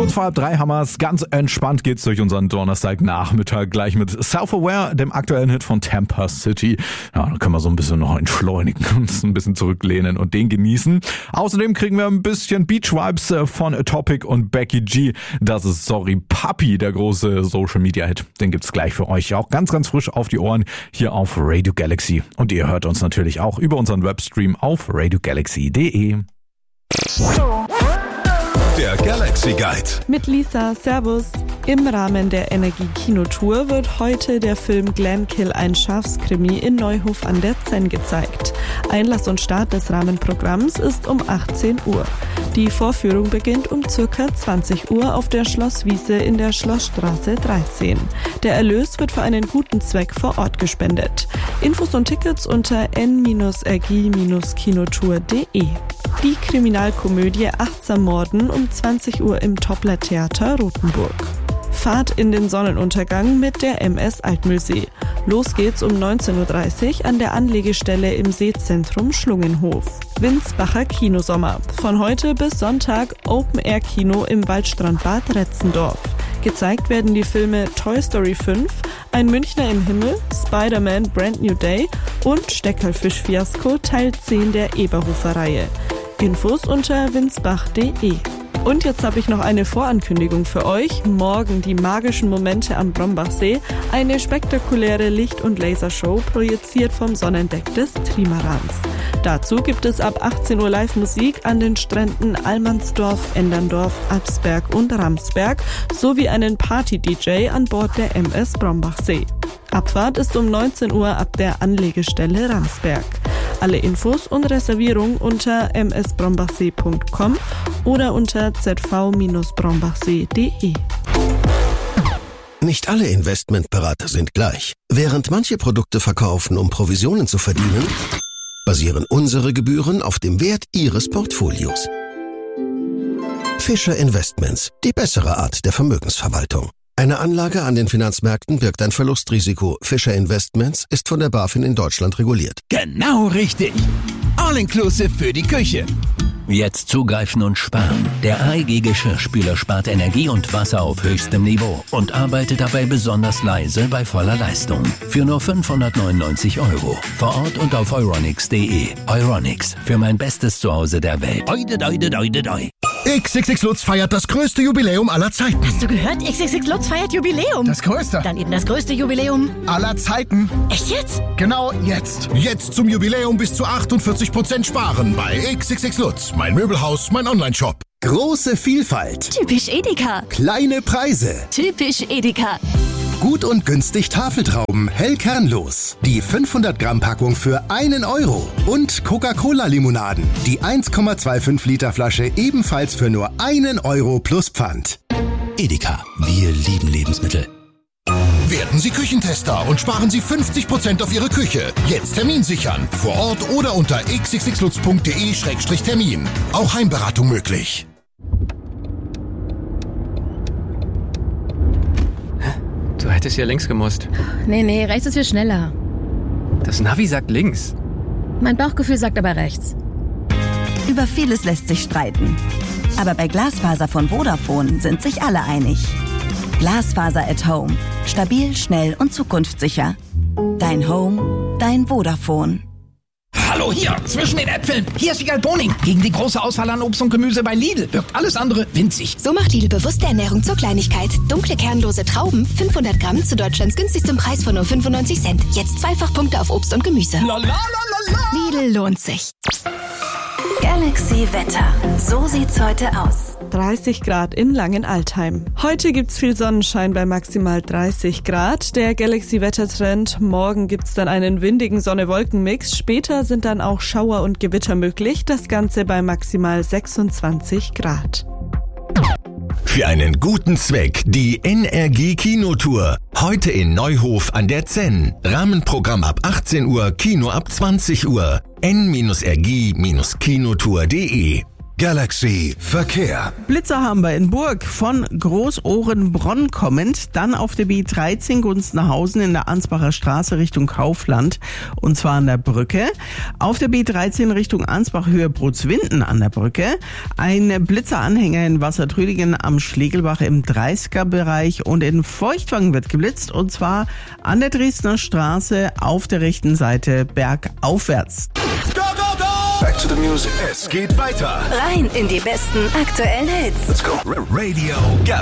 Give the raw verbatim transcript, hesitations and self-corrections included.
Kurz vor halb drei haben wir es. Ganz entspannt geht's durch unseren Donnerstagnachmittag gleich mit Self-Aware, dem aktuellen Hit von Tampa City. Ja, da können wir so ein bisschen noch entschleunigen, uns ein bisschen zurücklehnen und den genießen. Außerdem kriegen wir ein bisschen Beach-Vibes von Topic und Becky G. Das ist Sorry Papi, der große Social-Media-Hit. Den gibt's gleich für euch auch ganz, ganz frisch auf die Ohren hier auf Radio Galaxy. Und ihr hört uns natürlich auch über unseren Webstream auf radio galaxy punkt de. Der Galaxy Guide. Mit Lisa, Servus. Im Rahmen der Energie-Kinotour wird heute der Film Glenkill, ein Schafskrimi in Neuhof an der Zenn gezeigt. Einlass und Start des Rahmenprogramms ist um achtzehn Uhr. Die Vorführung beginnt um ca. zwanzig Uhr auf der Schlosswiese in der Schlossstraße dreizehn. Der Erlös wird für einen guten Zweck vor Ort gespendet. Infos und Tickets unter n r g kinotour punkt de. Die Kriminalkomödie Achtsam Morden um zwanzig Uhr im Toppler Theater Rothenburg. Fahrt in den Sonnenuntergang mit der M S Altmühlsee. Los geht's um neunzehn Uhr dreißig an der Anlegestelle im Seezentrum Schlungenhof. Winsbacher Kinosommer. Von heute bis Sonntag Open-Air-Kino im Waldstrandbad Retzendorf. Gezeigt werden die Filme Toy Story fünf, Ein Münchner im Himmel, Spider-Man Brand New Day und Steckerlfisch-Fiasko Teil zehn der Eberhofer-Reihe. Infos unter winsbach punkt de. Und jetzt habe ich noch eine Vorankündigung für euch. Morgen die magischen Momente am Brombachsee. Eine spektakuläre Licht- und Lasershow projiziert vom Sonnendeck des Trimarans. Dazu gibt es ab achtzehn Uhr Live-Musik an den Stränden Allmannsdorf, Enderndorf, Absberg und Ramsberg sowie einen Party-D J an Bord der M S Brombachsee. Abfahrt ist um neunzehn Uhr ab der Anlegestelle Ramsberg. Alle Infos und Reservierung unter m s brombachsee punkt com oder unter z v brombachsee punkt de. Nicht alle Investmentberater sind gleich. Während manche Produkte verkaufen, um Provisionen zu verdienen, basieren unsere Gebühren auf dem Wert Ihres Portfolios. Fischer Investments, die bessere Art der Vermögensverwaltung. Eine Anlage an den Finanzmärkten birgt ein Verlustrisiko. Fischer Investments ist von der BaFin in Deutschland reguliert. Genau richtig. All-inclusive für die Küche. Jetzt zugreifen und sparen. Der A E G Geschirrspüler spart Energie und Wasser auf höchstem Niveau und arbeitet dabei besonders leise bei voller Leistung. Für nur fünfhundertneunundneunzig Euro. Vor Ort und auf euronics punkt de. Euronics, für mein bestes Zuhause der Welt. Oide, oide, oide, oide. X X X Lutz feiert das größte Jubiläum aller Zeiten. Hast du gehört? X X X Lutz feiert Jubiläum. Das größte. Dann eben das größte Jubiläum aller Zeiten. Echt jetzt? Genau jetzt. Jetzt zum Jubiläum bis zu achtundvierzig Prozent sparen bei X X X Lutz. Mein Möbelhaus, mein Online-Shop. Große Vielfalt. Typisch Edeka. Kleine Preise. Typisch Edeka. Gut und günstig Tafeltrauben, hell kernlos. Die fünfhundert Gramm Packung für einen Euro. Und Coca-Cola-Limonaden. Die eins Komma fünfundzwanzig Liter Flasche ebenfalls für nur einen Euro plus Pfand. Edeka, wir lieben Lebensmittel. Werden Sie Küchentester und sparen Sie fünfzig Prozent auf Ihre Küche. Jetzt Termin sichern. Vor Ort oder unter x x x lutz punkt de Schrägstrich Termin. Auch Heimberatung möglich. Du hättest ja links gemusst. Nee, nee, rechts ist viel schneller. Das Navi sagt links. Mein Bauchgefühl sagt aber rechts. Über vieles lässt sich streiten. Aber bei Glasfaser von Vodafone sind sich alle einig. Glasfaser at Home. Stabil, schnell und zukunftssicher. Dein Home, dein Vodafone. Hallo, hier, zwischen den Äpfeln. Hier ist Wiegald Boning. Gegen die große Auswahl an Obst und Gemüse bei Lidl wirkt alles andere winzig. So macht Lidl bewusste Ernährung zur Kleinigkeit. Dunkle, kernlose Trauben, fünfhundert Gramm zu Deutschlands günstigstem Preis von nur fünfundneunzig Cent. Jetzt zweifach Punkte auf Obst und Gemüse. La, la, la, la, la. Lidl lohnt sich. Galaxy Wetter. So sieht's heute aus. dreißig Grad in Langenaltheim. Heute gibt's viel Sonnenschein bei maximal dreißig Grad. Der Galaxy-Wettertrend. Morgen gibt's dann einen windigen Sonne-Wolken-Mix. Später sind dann auch Schauer und Gewitter möglich. Das Ganze bei maximal sechsundzwanzig Grad. Für einen guten Zweck die N R G-Kinotour. Heute in Neuhof an der Zenn. Rahmenprogramm ab achtzehn Uhr, Kino ab zwanzig Uhr. n r g kinotour punkt de Galaxy Verkehr. Blitzer haben wir in Burg von Großohrenbronn kommend, dann auf der B dreizehn Gunzenhausen in der Ansbacher Straße Richtung Kaufland und zwar an der Brücke. Auf der B dreizehn Richtung Ansbach Höhe Brutzwinden an der Brücke. Ein Blitzeranhänger in Wassertrüdingen am Schlegelbach im dreißiger Bereich und in Feuchtwangen wird geblitzt und zwar an der Dresdner Straße auf der rechten Seite bergaufwärts. Go, go, go! Back to the music. Es geht weiter. Rein in die besten aktuellen Hits. Let's go. Radio Galaxy.